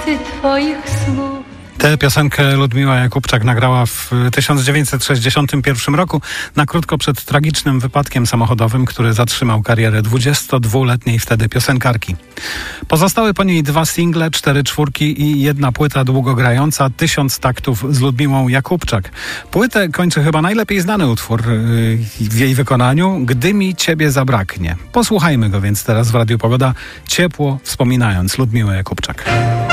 mocy twoich słów. Tę piosenkę Ludmiła Jakubczak nagrała w 1961 roku, na krótko przed tragicznym wypadkiem samochodowym, który zatrzymał karierę 22-letniej wtedy piosenkarki. Pozostały po niej 2 single, 4 czwórki i 1 płyta długogrająca, 1000 taktów z Ludmiłą Jakubczak. Płytę kończy chyba najlepiej znany utwór w jej wykonaniu, Gdy mi ciebie zabraknie. Posłuchajmy go więc teraz w Radiu Pogoda, ciepło wspominając Ludmiłę Jakubczak.